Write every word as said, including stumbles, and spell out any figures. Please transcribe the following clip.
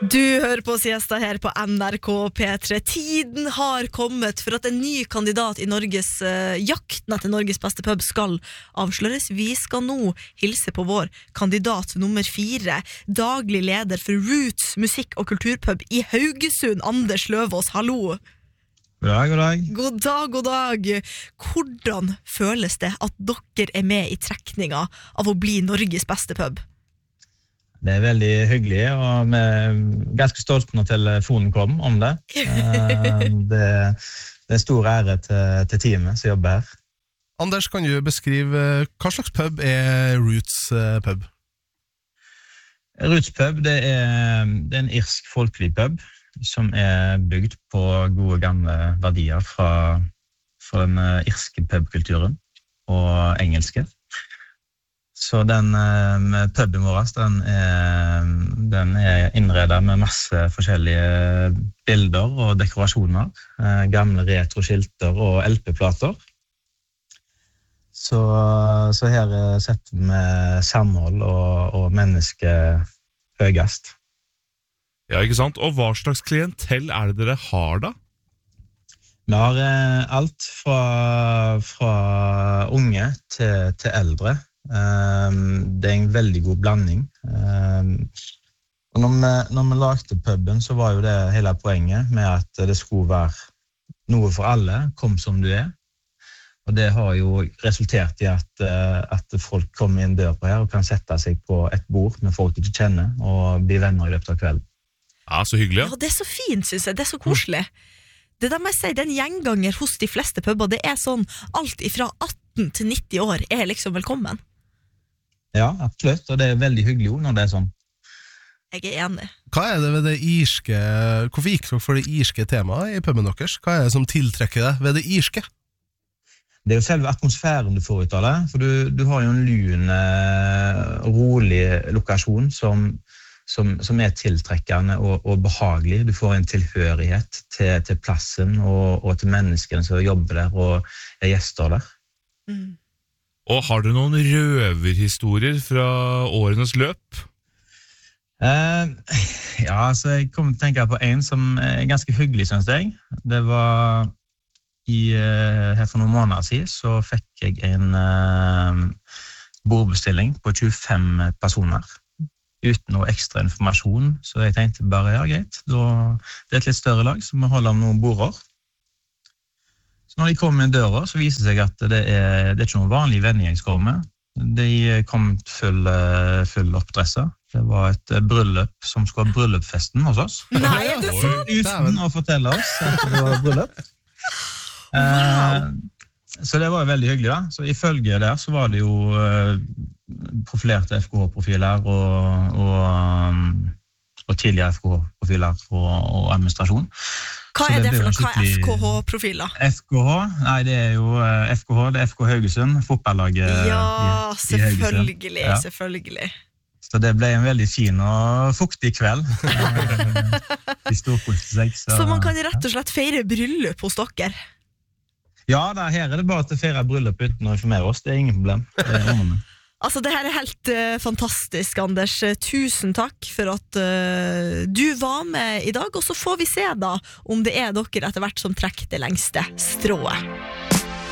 Du hører på Siesta her på N R K P tre. Tiden har kommet for at en ny kandidat i Norges uh, jakten etter Norges beste pub skal avsløres. Vi skal nå hilse på vår kandidat nummer fire, daglig leder for Roots musikk- og kulturpub i Haugesund, Anders Løvås. Hallo! God dag, god dag. God dag, god dag. Hvordan føles det at dere er med i trekninga av å bli Norges beste pub? Det er veldig hyggelig, og vi er ganske stolt når telefonen kom om det. Det, det er stor ære til, til teamet som jobber her. Anders, kan du beskrive hva slags pub er Roots pub? Roots pub, det er, det er en irsk folkelig pub som er bygd på gode gamle verdier fra, fra den irske pubkulturen og engelske. Så den uh, puben vår, den er, den er innredet med masse forskjellige bilder og dekorasjoner, uh, gamle retro-skilter og L P-plater. Så, så her uh, setter vi samhold og, og menneske høyest. Ja, ikke sant? Og hva slags klientell er det dere har da? Vi har uh, alt fra, fra unge til, til eldre. Um, det er en veldig god blanding. Um, og når vi, når vi lagde puben, så var jo det hele poenget med at det skulle være noe for alle, kom som du er. Og det har jo resultert i at, uh, at folk kommer inn dør på her og kan sette seg på et bord med folk du ikke kjenner og bli venner i løpet av kvelden. Ja, så hyggelig. Ja, det er så fint, synes jeg. Det er så koselig. Det der må jeg si, den gjenganger hos de fleste puber, det er sånn alt ifra atten til nitti år er liksom velkommen. Ja, absolutt, og det er veldig hyggelig jo når det er sånn. Jeg er enig. Hva er det ved det irske, hvorfor gikk dere for det irske temaet i puben deres? Hva er det som tiltrekker deg ved det irske? Det er jo selve atmosfæren du får ut av det, for du, du har jo en lune, rolig lokasjon som, som, som er tiltrekkende og, og behagelig. Du får en tilhørighet til, til plassen og, og til menneskene som jobber der og er gjester der. Mm. Og har dere noen røverhistorier fra årenes løp? Uh, ja, altså jeg kommer til å tenke på en som er ganske hyggelig, synes jeg. Det var i, uh, her for noen måneder siden, så fikk jeg en uh, bordbestilling på tjuefem personer, uten noe ekstra informasjon. Så jeg tenkte bare, ja greit, da, det er et litt større lag, så vi holder om noen border. Så når de kom inn døra, så viser det seg at det er, det er ikke noen vanlig vendingskomme. De kom full, full oppdresser. Det var et bryllup som skulle ha bryllupfesten hos oss. Nei, det er sant! Uten å fortelle oss at det var bryllup. Wow. Eh, så det var jo veldig hyggelig da. Så ifølge der så var det jo eh, profilerte F K H-profiler og, og, og tidligere F K H-profiler og, og administrasjon. Hva er det, det for noe? Hva er F K H-profiler? F K H? Nei, det er jo uh, F K H, det er F K Haugesund, fotballaget ja, i, i selvfølgelig, ja. selvfølgelig. Så det ble en veldig fin og fuktig kveld. De storkoste seg. Så, så man kan rett og slett feire bryllup hos dere? Ja, da, her er det bare til å feire bryllup uten å informere oss, det er ingen problem. Det er ingen. Altså, det her er helt uh, fantastisk, Anders. Tusen takk for at uh, du var med i dag, og så får vi se da om det er dere etter hvert som trekker det lengste strået.